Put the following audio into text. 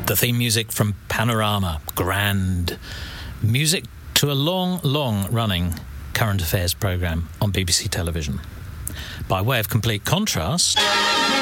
The theme music from Panorama, grand. Music to a long running current affairs programme on BBC television. By way of complete contrast,